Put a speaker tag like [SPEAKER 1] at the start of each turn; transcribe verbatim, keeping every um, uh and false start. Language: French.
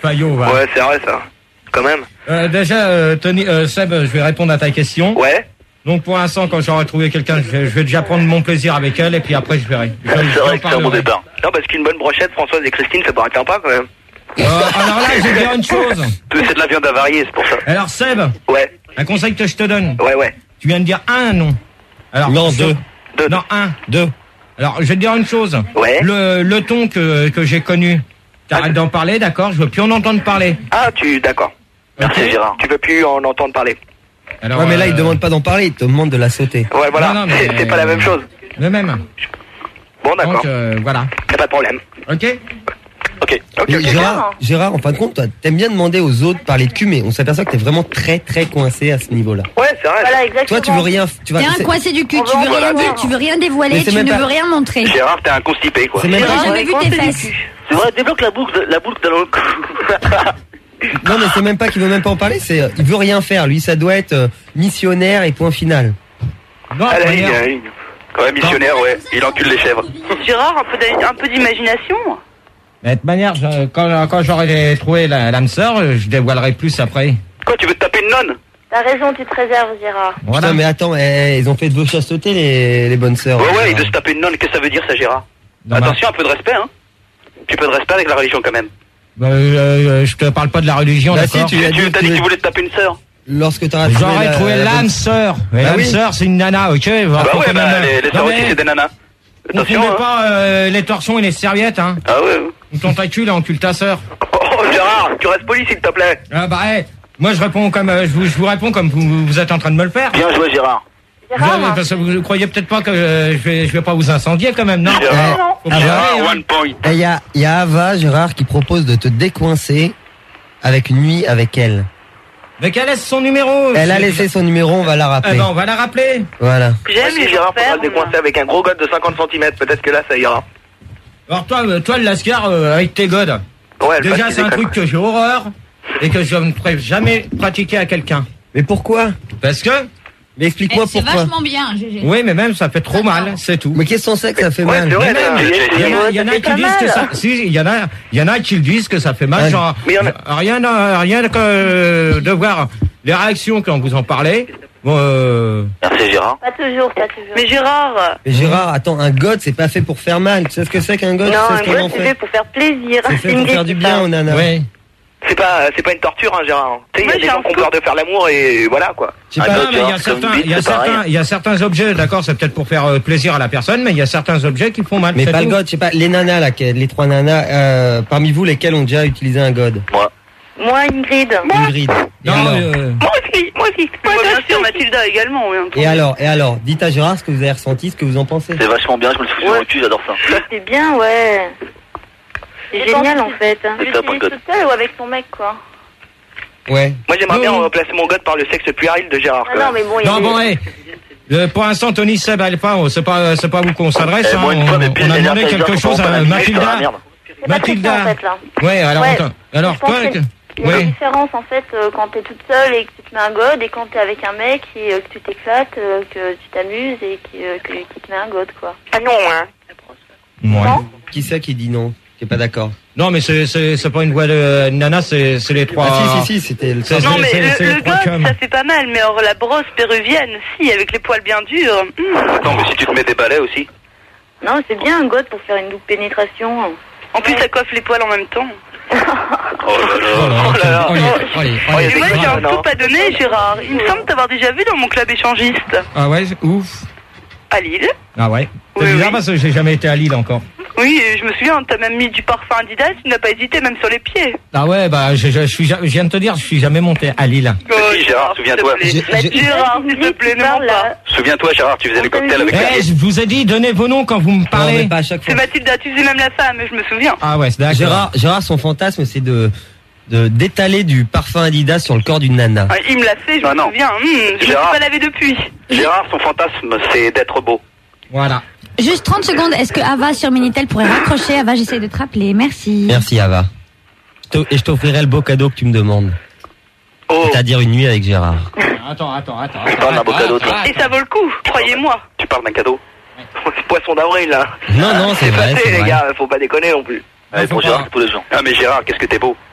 [SPEAKER 1] Payot, va.
[SPEAKER 2] Ouais, c'est vrai ça. Quand même.
[SPEAKER 1] Euh, déjà, euh, Tony, euh, Seb, je vais répondre à ta question.
[SPEAKER 2] Ouais.
[SPEAKER 1] Donc pour l'instant, quand j'aurai trouvé quelqu'un, je, je vais déjà prendre mon plaisir avec elle et puis après je verrai. Je,
[SPEAKER 2] c'est
[SPEAKER 1] je
[SPEAKER 2] vrai que c'est un bon
[SPEAKER 1] parlerai.
[SPEAKER 2] départ. Non, parce qu'une bonne brochette, Françoise et Christine, ça paraît sympa quand même.
[SPEAKER 1] Euh, alors là, je vais dire une chose.
[SPEAKER 2] C'est de la viande avariée, c'est pour ça.
[SPEAKER 1] Alors Seb,
[SPEAKER 2] ouais.
[SPEAKER 1] Un conseil que je te donne.
[SPEAKER 2] Ouais, ouais.
[SPEAKER 1] Tu viens de dire un nom. Alors,
[SPEAKER 3] non, deux.
[SPEAKER 2] deux.
[SPEAKER 1] Non, un.
[SPEAKER 3] Deux.
[SPEAKER 1] Alors, je vais te dire une chose.
[SPEAKER 2] Ouais.
[SPEAKER 1] Le, le ton que, que j'ai connu, t'arrêtes ah, d'en parler, d'accord? Je veux plus en entendre parler.
[SPEAKER 2] Ah, tu, d'accord. Merci okay. Gérard. Tu veux plus en entendre parler.
[SPEAKER 3] Alors, ouais, mais là, euh... il demande pas d'en parler, il te demande de la sauter.
[SPEAKER 2] Ouais, voilà.
[SPEAKER 1] Non, non, mais...
[SPEAKER 2] C'est pas la même chose.
[SPEAKER 1] Le même.
[SPEAKER 2] Bon, d'accord.
[SPEAKER 1] Donc, euh, voilà.
[SPEAKER 2] Y'a pas de problème.
[SPEAKER 1] Ok.
[SPEAKER 2] Ok. Okay, okay.
[SPEAKER 3] Gérard, Gérard, en fin de compte, toi, t'aimes bien demander aux autres de parler de cul, mais on s'aperçoit que t'es vraiment très très coincé à ce niveau-là.
[SPEAKER 2] Ouais, c'est vrai.
[SPEAKER 4] Voilà, exactement.
[SPEAKER 3] Toi, tu veux rien. Tu vas.
[SPEAKER 5] T'es un coincé du cul. Tu veux rien dire, tu veux rien dévoiler, tu ne
[SPEAKER 3] pas...
[SPEAKER 5] veux rien montrer.
[SPEAKER 2] Gérard, t'es un constipé, quoi.
[SPEAKER 3] C'est même
[SPEAKER 5] Gérard,
[SPEAKER 3] pas...
[SPEAKER 5] j'avais vu tes fesses.
[SPEAKER 2] C'est vrai, débloque la boucle, la boucle dans le cou.
[SPEAKER 3] Non, mais c'est même pas qu'il veut même pas en parler. C'est, euh, il veut rien faire. Lui, ça doit être euh, missionnaire et point final.
[SPEAKER 1] Non,
[SPEAKER 2] à la ligne, à la ligne. Ouais, missionnaire, ouais. Il encule les chèvres.
[SPEAKER 4] Gérard, un peu, un peu d'imagination.
[SPEAKER 1] De toute manière, je, quand, quand j'aurai trouvé la, l'âme sœur, je dévoilerai plus après.
[SPEAKER 2] Quoi, tu veux te taper une nonne?
[SPEAKER 4] T'as raison, tu te réserves, Gérard.
[SPEAKER 3] Voilà. Putain, mais attends, eh, ils ont fait de vos chastetés, les, les bonnes sœurs.
[SPEAKER 2] Ouais, ouais, il veut se taper une nonne. Qu'est-ce que ça veut dire, ça, Gérard? Non, attention, bah... un peu de respect, hein. Tu peu de respect avec la religion, quand même.
[SPEAKER 1] Bah, euh, je te parle pas de la religion,
[SPEAKER 3] bah,
[SPEAKER 1] d'accord.
[SPEAKER 3] Si, tu,
[SPEAKER 2] tu,
[SPEAKER 3] dit,
[SPEAKER 2] t'as dit que tu voulais te taper une sœur.
[SPEAKER 3] Lorsque t'auras
[SPEAKER 1] trouvé J'aurais la, trouvé la l'âme sœur.
[SPEAKER 3] Bah
[SPEAKER 1] l'âme
[SPEAKER 3] oui.
[SPEAKER 1] sœur, c'est une nana, ok?
[SPEAKER 2] Bah ouais, bah, les, les sœurs aussi, c'est des nanas.
[SPEAKER 1] Attention, hein. pas euh, les torchons et les serviettes, hein.
[SPEAKER 2] Ah ouais.
[SPEAKER 1] Ou ton tacule, encule ta sœur.
[SPEAKER 2] Oh, Gérard, tu restes poli, s'il te plaît.
[SPEAKER 1] Ah bah, hey, moi, je réponds comme, euh, je vous, je vous réponds comme vous, vous êtes en train de me le faire.
[SPEAKER 2] Bien joué, Gérard.
[SPEAKER 4] Gérard,
[SPEAKER 1] vous, parce que vous croyez peut-être pas que euh, je vais, je vais pas vous incendier quand même, non?
[SPEAKER 2] Gérard,
[SPEAKER 3] eh,
[SPEAKER 2] Gérard,
[SPEAKER 3] hein.
[SPEAKER 2] one point.
[SPEAKER 3] Et il y a, il y a Ava, Gérard, qui propose de te décoincer avec une nuit avec elle.
[SPEAKER 1] Mais quel est son numéro?
[SPEAKER 3] Elle a laissé son numéro, on va la rappeler.
[SPEAKER 1] Eh ben, on va la rappeler.
[SPEAKER 3] Voilà.
[SPEAKER 4] J'aime les
[SPEAKER 2] Gérard pourra le décoincer avec un gros god de cinquante centimètres. Peut-être que là, ça ira.
[SPEAKER 1] Alors toi, toi le lascar euh, avec tes godes.
[SPEAKER 2] Ouais,
[SPEAKER 1] déjà, c'est un truc que j'ai horreur et que je ne pourrais jamais pratiquer à quelqu'un.
[SPEAKER 3] Mais pourquoi?
[SPEAKER 1] Parce que...
[SPEAKER 3] Mais explique-moi
[SPEAKER 5] c'est
[SPEAKER 3] pourquoi.
[SPEAKER 5] C'est vachement bien, Gégé.
[SPEAKER 1] Oui, mais même ça fait trop mal, c'est tout.
[SPEAKER 3] Mais qu'est-ce qu'on sait que ça fait
[SPEAKER 2] ouais,
[SPEAKER 3] mal?
[SPEAKER 2] C'est vrai,
[SPEAKER 1] il y, y, y, y en a qui disent que ça. Si, il y en a, il y en a qui le disent que ça fait mal. Ouais. Genre, mais a... rien, rien que de voir les réactions quand vous en parlez. Bon, euh...
[SPEAKER 2] Merci Gérard.
[SPEAKER 4] Pas toujours, pas toujours. Mais Gérard.
[SPEAKER 3] Mais Gérard, attends, un god, c'est pas fait pour faire mal. Tu sais ce que c'est qu'un god?
[SPEAKER 4] Non,
[SPEAKER 3] tu sais
[SPEAKER 4] un god, c'est fait pour faire plaisir.
[SPEAKER 3] C'est fait pour faire du bien aux nanas.
[SPEAKER 1] Oui.
[SPEAKER 2] C'est pas, c'est pas une torture, hein, Gérard. Tu sais, il y a des gens qui ont peur de faire l'amour et voilà, quoi.
[SPEAKER 1] Je sais pas, mais il y a certains, il y a certains, il y a certains objets, d'accord, c'est peut-être pour faire euh, plaisir à la personne, mais il y a certains objets qui font mal.
[SPEAKER 3] Mais pas
[SPEAKER 1] tout.
[SPEAKER 3] le god, je sais pas, les nanas, là, les trois nanas, euh, parmi vous, lesquelles ont déjà utilisé un god?
[SPEAKER 2] Moi.
[SPEAKER 4] Moi, Ingrid.
[SPEAKER 3] Ingrid.
[SPEAKER 1] Non, euh...
[SPEAKER 4] moi aussi, moi aussi. Moi, bien sûr, Mathilda également, oui.
[SPEAKER 3] Et alors, et alors, dites à Gérard ce que vous avez ressenti, ce que vous en pensez.
[SPEAKER 2] C'est vachement bien, je me le fous sur le cul, j'adore ça.
[SPEAKER 4] C'est bien, ouais. C'est génial, en fait. Tu l'utilises toute seule ou avec ton mec, quoi?
[SPEAKER 3] Ouais.
[SPEAKER 2] Moi j'aimerais bien remplacer mon god par le sexe puéril de Gérard.
[SPEAKER 4] Ah non mais bon.
[SPEAKER 1] Non bon, hey. Euh, pour l'instant, Tony, Seb, elle pas, c'est pas, c'est pas vous qu'on s'adresse.
[SPEAKER 2] Eh,
[SPEAKER 1] hein,
[SPEAKER 2] moi,
[SPEAKER 1] on,
[SPEAKER 2] fois,
[SPEAKER 1] on a demandé quelque chose à Mathilda.
[SPEAKER 4] Mathilda. En fait, là.
[SPEAKER 1] Ouais, alors,
[SPEAKER 4] ouais.
[SPEAKER 1] alors toi,
[SPEAKER 4] que... il y a
[SPEAKER 1] oui.
[SPEAKER 4] une différence en fait euh, quand t'es toute seule et que tu te mets un god et quand t'es avec un mec et euh, que tu t'éclates, euh, que tu t'amuses et qui, euh, que, qui te met un god quoi. Ah non hein.
[SPEAKER 1] Ouais.
[SPEAKER 4] Non.
[SPEAKER 3] Qui c'est qui dit non? Qui est pas d'accord?
[SPEAKER 1] Non, mais c'est, c'est, c'est pas une voix de nana, c'est, c'est les trois.
[SPEAKER 3] Ah, si, si, si, c'était le.
[SPEAKER 1] C'est,
[SPEAKER 4] non,
[SPEAKER 1] c'est,
[SPEAKER 4] mais
[SPEAKER 1] c'est,
[SPEAKER 4] le,
[SPEAKER 1] c'est
[SPEAKER 4] le
[SPEAKER 1] les trois
[SPEAKER 4] god,
[SPEAKER 1] cum.
[SPEAKER 4] ça fait pas mal, mais or la brosse péruvienne, si, avec les poils bien durs. Mmh.
[SPEAKER 2] Non, mais si tu te mets des balais aussi.
[SPEAKER 4] Non, c'est bien un god pour faire une double pénétration. En plus, ça coiffe les poils en même temps.
[SPEAKER 2] Oh là là,
[SPEAKER 1] oh là là.
[SPEAKER 4] Et moi, j'ai un scoop à donner, Gérard. Il me semble t'avoir déjà vu dans mon club échangiste.
[SPEAKER 1] Ah ouais, ouf.
[SPEAKER 4] À Lille.
[SPEAKER 1] Ah ouais. C'est
[SPEAKER 4] oui,
[SPEAKER 1] bizarre
[SPEAKER 4] oui.
[SPEAKER 1] parce que j'ai jamais été à Lille encore.
[SPEAKER 4] Oui, je me souviens, t'as même mis du parfum Adidas, tu n'as pas hésité même sur les pieds.
[SPEAKER 1] Ah ouais, bah je, je, je, suis, je viens de te dire, je suis jamais monté à Lille.
[SPEAKER 2] Oh, si, Gérard, souviens-toi.
[SPEAKER 4] Gérard, s'il te plaît, ne mens pas.
[SPEAKER 2] Souviens-toi, Gérard, tu faisais le cocktail avec
[SPEAKER 1] Eh, je vous ai dit, donnez vos noms quand vous me parlez.
[SPEAKER 3] Non, mais pas à chaque fois.
[SPEAKER 4] C'est Mathilda, tu faisais même la femme, je me souviens.
[SPEAKER 1] Ah ouais, c'est d'accord.
[SPEAKER 3] Gérard, Gérard, son fantasme, c'est de, de, d'étaler du parfum Adidas sur le corps d'une nana.
[SPEAKER 4] Ah, il me l'a fait, je
[SPEAKER 2] ah,
[SPEAKER 4] me
[SPEAKER 2] non.
[SPEAKER 4] souviens. Mmh, je ne me suis pas lavé depuis.
[SPEAKER 2] Gérard, son fantasme, c'est d'être beau.
[SPEAKER 1] Voilà.
[SPEAKER 5] Juste trente secondes, est-ce que Ava sur Minitel pourrait raccrocher? Ava, j'essaie de te rappeler, merci.
[SPEAKER 3] Merci Ava. Et je t'offrirai le beau cadeau que tu me demandes.
[SPEAKER 2] Oh.
[SPEAKER 3] C'est-à-dire une nuit avec Gérard.
[SPEAKER 1] Attends, attends, attends.
[SPEAKER 2] Tu parles d'un beau cadeau, toi.
[SPEAKER 4] Et ça vaut le coup, croyez-moi.
[SPEAKER 2] Tu parles d'un cadeau. C'est poisson d'avril, là.
[SPEAKER 3] Non, non, c'est vrai.
[SPEAKER 2] Passé,
[SPEAKER 3] c'est
[SPEAKER 2] les
[SPEAKER 3] vrai.
[SPEAKER 2] gars, faut pas déconner non plus. Allez, pour Gérard, tous les gens. Ah, mais Gérard, qu'est-ce que t'es beau.